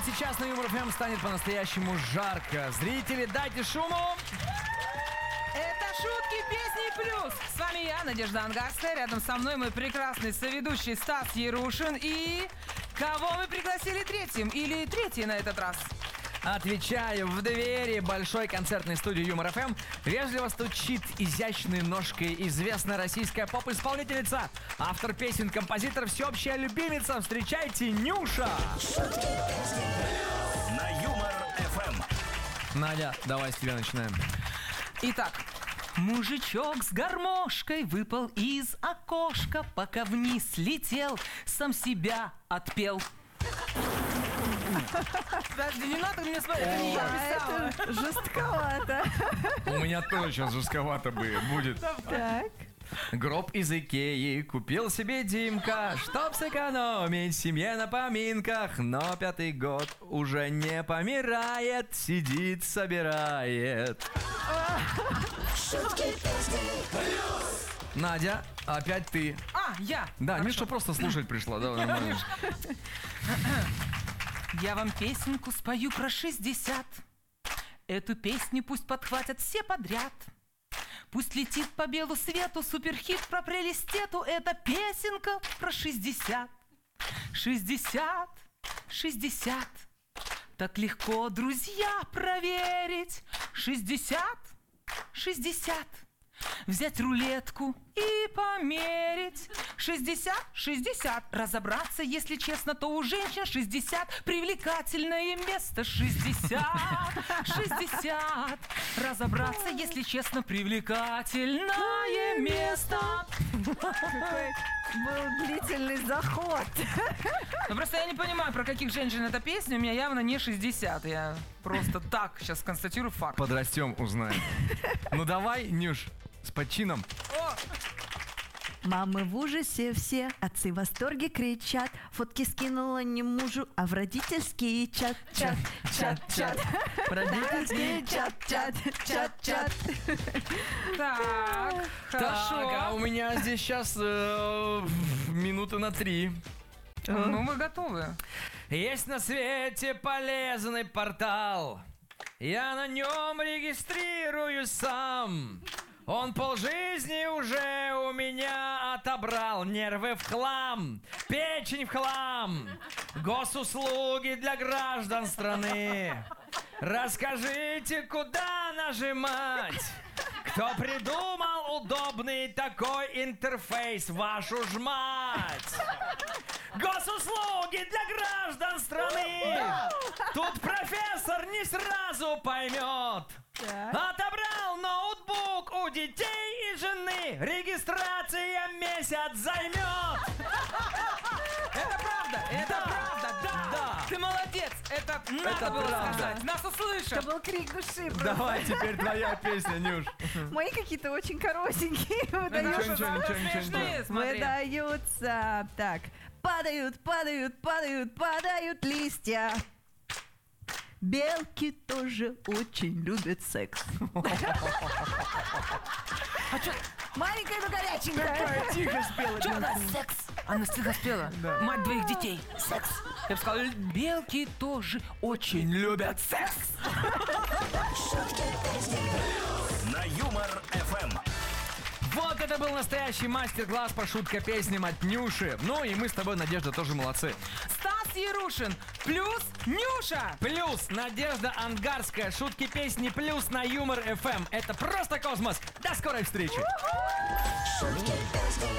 сейчас на Юмор ФМ станет по-настоящему жарко. Зрители, дайте шуму! Это шутки, песни плюс. С вами я, Надежда Ангарская. Рядом со мной мой прекрасный соведущий Стас Ярушин. И кого мы пригласили третьим? Или третий на этот раз? Отвечаю, в двери большой концертной студии Юмор ФМ вежливо стучит изящной ножкой известная российская поп-исполнительница, автор песен, композитор, всеобщая любимица. Встречайте, Нюша! На Юмор ФМ. Надя, давай с тебя начинаем. Итак, мужичок с гармошкой выпал из окошка, пока вниз летел, сам себя отпел. Подожди, не надо мне смотреть, это не я писала. Это жестковато. У меня тоже сейчас жестковато будет. Так. Гроб из Икеи купил себе Димка, чтоб сэкономить семье на поминках. Но 5-й год уже не помирает, сидит, собирает. Надя, опять ты. Я. Да, Хорошо. Миша просто слушать пришла. Давай, нормально. Я вам песенку спою про 60. Эту песню пусть подхватят все подряд. Пусть летит по белу свету суперхит про прелесть эту. Это песенка про 60. 60, 60. Так легко, друзья, проверить. 60, 60. Взять рулетку и померить. 60, 60. Разобраться, если честно, то у женщин 60. Привлекательное место 60, 60. Разобраться, если честно, привлекательное место. Какой был длительный заход. Ну просто я не понимаю, про каких женщин эта песня. У меня явно не 60. Я просто так сейчас констатирую факт. Подрастем, узнаем. Ну давай, Нюш, с подчином. Мамы в ужасе все, отцы в восторге кричат. Фотки скинула не мужу, а в родительский чат. Чат, чат, чат. В родительский чат, чат, чат, чат. Так, хорошо. Так, а у меня здесь сейчас минуты на 3. Ну, мы готовы. Есть на свете полезный портал. Я на нем регистрируюсь сам. Он полжизни уже у меня отобрал. Нервы в хлам, печень в хлам, госуслуги для граждан страны. Расскажите, куда нажимать? Кто придумал удобный такой интерфейс, вашу ж мать? Госуслуги для граждан страны. Тут профессор не сразу поймет. Отобрал ноутбук у детей и жены. Регистрация месяц займет. Это правда, это правда, да. Ты молодец, это надо было правда. сказать. Нас услышат. Это был крик души. просто. Давай теперь твоя песня, Нюш. Мои какие-то очень коротенькие Ничего, выдаются. ничего. Смотри. Выдаются. Так. Падают, падают, падают, падают листья. Белки тоже очень любят секс. Маленькая, но горяченькая. Тихо спела. Что она? Секс. Она тихо спела. Мать двоих детей. Секс. Я бы сказал, белки тоже очень любят секс. На Юмор ФМ. Вот это был настоящий мастер-класс по шутка-песням от Нюши. Ну и мы с тобой, Надежда, тоже молодцы. Стас Ярушин плюс Нюша. Плюс Надежда Ангарская. Шутки-песни плюс на Юмор ФМ. Это просто космос. До скорой встречи. Шутки, песни,